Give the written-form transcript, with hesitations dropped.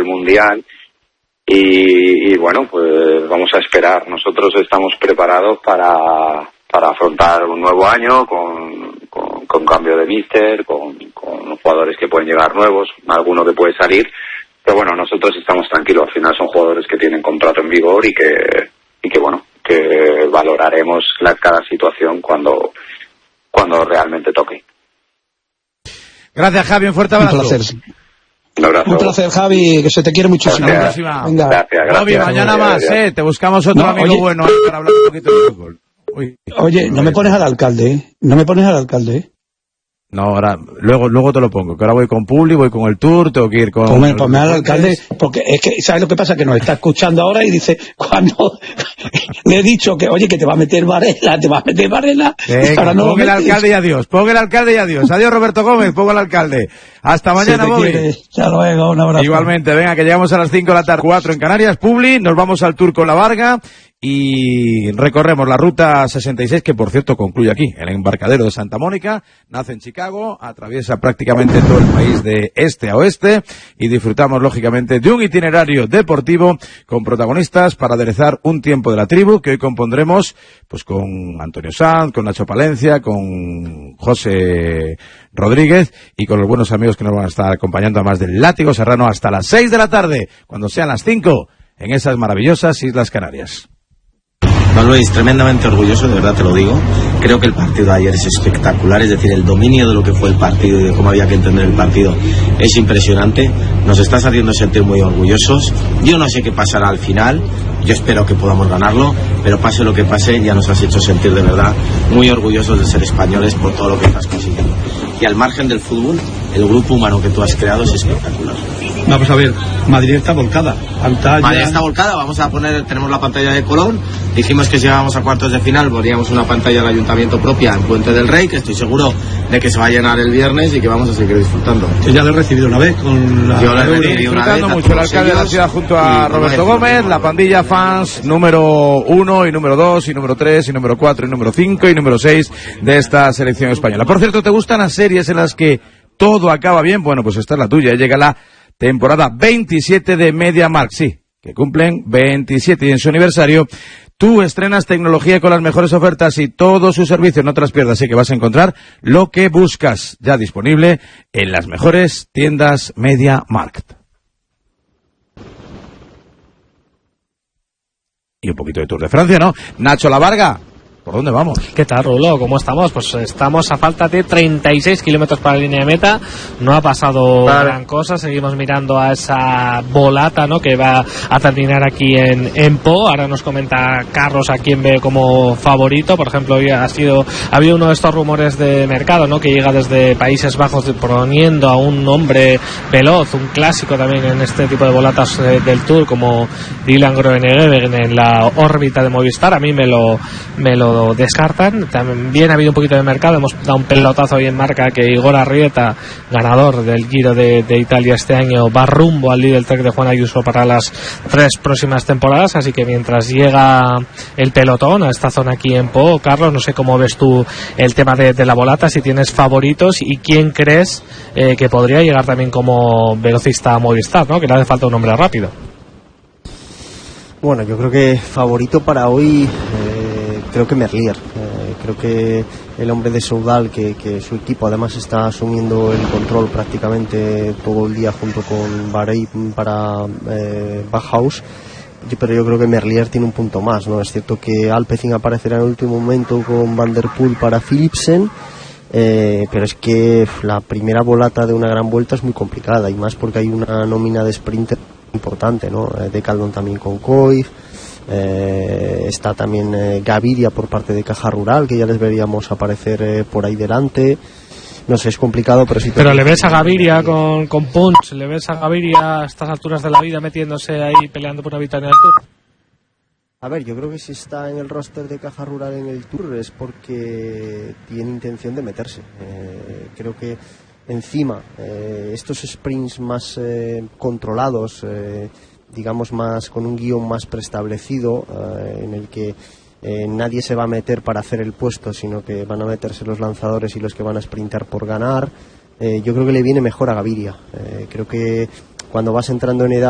el Mundial. Y bueno, pues vamos a esperar. Nosotros estamos preparados para afrontar un nuevo año con cambio de míster, con jugadores que pueden llegar nuevos, alguno que puede salir. Pero bueno, nosotros estamos tranquilos. Al final son jugadores que tienen contrato en vigor y que bueno, que valoraremos cada situación cuando realmente toque. Gracias, Javi. Un fuerte abrazo. Un placer, Javi, que se te quiere muchísimo. Gracias. Venga. Gracias. Bobby, mañana más, te buscamos otro amigo bueno para hablar un poquito de fútbol. Oye, no me pones al alcalde, No, ahora, luego te lo pongo, que ahora voy con Publi, voy con el Tour, tengo que ir con... Ponme al alcalde, porque es que, ¿sabes lo que pasa? Que nos está escuchando ahora y dice, cuando le he dicho que, oye, que te va a meter Varela, Venga, no ponga el alcalde y adiós. Adiós, Roberto Gómez, ponga el alcalde. Hasta mañana, Bobby. Hasta luego, un abrazo. Igualmente, venga, que llegamos a las 5 de la tarde, 4 en Canarias, Publi, nos vamos al Tour con la Varga y recorremos la ruta 66, que por cierto concluye aquí, el embarcadero de Santa Mónica, nace en Chicago, atraviesa prácticamente todo el país de este a oeste y disfrutamos lógicamente de un itinerario deportivo con protagonistas para aderezar un tiempo de la tribu que hoy compondremos pues con Antonio Sanz, con Nacho Palencia, con José Rodríguez y con los buenos amigos que nos van a estar acompañando, además del Látigo Serrano, hasta las 6 de la tarde, cuando sean las 5 en esas maravillosas Islas Canarias. Don Luis, tremendamente orgulloso, de verdad te lo digo. Creo que el partido de ayer es espectacular, es decir, el dominio de lo que fue el partido y de cómo había que entender el partido es impresionante. Nos estás haciendo sentir muy orgullosos. Yo no sé qué pasará al final, yo espero que podamos ganarlo, pero pase lo que pase, ya nos has hecho sentir de verdad muy orgullosos de ser españoles por todo lo que estás consiguiendo. Y al margen del fútbol, el grupo humano que tú has creado es espectacular. Vamos a ver, Madrid está volcada. Madrid está volcada, tenemos la pantalla de Colón, dijimos que si llegábamos a cuartos de final poníamos una pantalla del Ayuntamiento propia en Puente del Rey, que estoy seguro de que se va a llenar el viernes y que vamos a seguir disfrutando. Yo ya lo he recibido una vez con la... Yo lo he recibido una vez. Mucho el alcalde de la ciudad junto a Roberto Gómez, la pandilla fans número 1 y número 2 y número 3 y número 4 y número 5 y número 6 de esta selección española. Por cierto, ¿te gustan las series en las que todo acaba bien? Bueno, pues esta es la tuya. Llega la temporada 27 de MediaMarkt, sí, que cumplen 27 y en su aniversario tú estrenas tecnología con las mejores ofertas y todos sus servicios, no te las pierdas, así que vas a encontrar lo que buscas, ya disponible en las mejores tiendas MediaMarkt. Y un poquito de Tour de Francia, ¿no? Nacho La Varga, ¿por dónde vamos? ¿Qué tal, Rulo? ¿Cómo estamos? Pues estamos a falta de 36 kilómetros para la línea de meta. No ha pasado gran cosa. Seguimos mirando a esa volata, ¿no?, que va a terminar aquí en Po. Ahora nos comenta Carlos a quién ve como favorito. Por ejemplo, hoy ha habido uno de estos rumores de mercado, ¿no?, que llega desde Países Bajos poniendo a un hombre veloz, un clásico también en este tipo de volatas del Tour, como Dylan Groenewegen en la órbita de Movistar. A mí me lo descartan. También ha habido un poquito de mercado, hemos dado un pelotazo hoy en marca que Igor Arrieta, ganador del Giro de Italia este año, va rumbo al Lidl Trek de Juan Ayuso para las 3 próximas temporadas, así que mientras llega el pelotón a esta zona aquí en Po, Carlos, no sé cómo ves tú el tema de la volata, si tienes favoritos y quién crees que podría llegar también como velocista a Movistar, ¿no?, que le hace falta un hombre rápido. Bueno, yo creo que favorito para hoy creo que Merlier. Creo que el hombre de Soudal, que su equipo además está asumiendo el control prácticamente todo el día junto con Bahrein para Bauhaus, pero yo creo que Merlier tiene un punto más, ¿no? Es cierto que Alpecin aparecerá en el último momento con Van der Poel para Philipsen, pero es que la primera volata de una gran vuelta es muy complicada, y más porque hay una nómina de sprinter importante, ¿no? Decaldon también con Koif, está también Gaviria por parte de Caja Rural, que ya les veríamos aparecer por ahí delante. No sé, es complicado, pero sí. Pero le ves a Gaviria con Punch, le ves a Gaviria a estas alturas de la vida metiéndose ahí peleando por una victoria en el Tour. A ver, yo creo que si está en el roster de Caja Rural en el Tour es porque tiene intención de meterse. Creo que encima estos sprints más controlados, digamos más con un guión más preestablecido, en el que nadie se va a meter para hacer el puesto, sino que van a meterse los lanzadores y los que van a sprintar por ganar, yo creo que le viene mejor a Gaviria. Creo que cuando vas entrando en edad